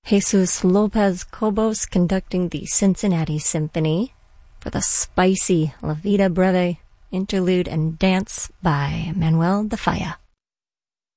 Jesus Lopez Cobos conducting the Cincinnati Symphony for the spicy La Vida Breve interlude and dance by Manuel de Falla.